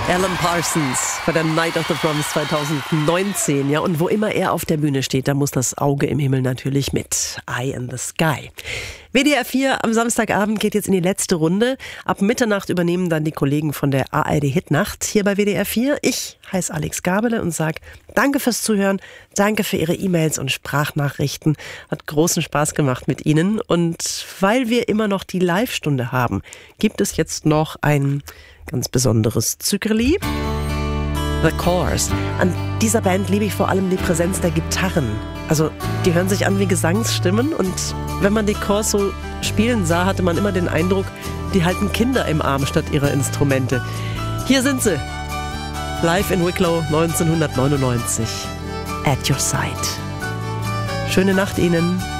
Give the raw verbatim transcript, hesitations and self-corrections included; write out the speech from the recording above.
Alan Parsons bei der Night of the Proms zweitausendneunzehn. Ja, und wo immer er auf der Bühne steht, da muss das Auge im Himmel natürlich mit. Eye in the Sky. W D R vier am Samstagabend geht jetzt in die letzte Runde. Ab Mitternacht übernehmen dann die Kollegen von der A R D Hitnacht hier bei W D R vier. Ich heiße Alex Gabele und sage danke fürs Zuhören, danke für Ihre E-Mails und Sprachnachrichten. Hat großen Spaß gemacht mit Ihnen. Und weil wir immer noch die Live-Stunde haben, gibt es jetzt noch ein ganz besonderes Zückerli. The Corrs. An dieser Band liebe ich vor allem die Präsenz der Gitarren. Also die hören sich an wie Gesangsstimmen und wenn man die Corrs so spielen sah, hatte man immer den Eindruck, die halten Kinder im Arm statt ihrer Instrumente. Hier sind sie. Live in Wicklow neunzehnhundertneunundneunzig. At your side. Schöne Nacht Ihnen.